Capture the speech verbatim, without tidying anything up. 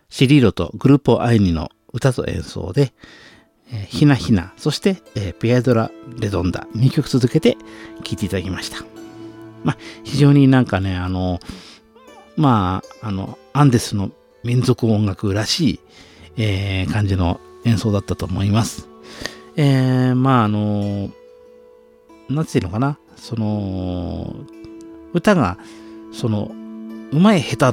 シリロとグルーポアイニの歌と演奏で、えー、ひなひな、そして、えー、ピアドラ・レドンダ、にきょく続けて聴いていただきました。まあ、非常になんかね、あの、まあ、あの、アンデスの民族音楽らしい、えー、感じの演奏だったと思います。えー、まあ、あの、なんていうのかな、その、歌が、その、うまい下手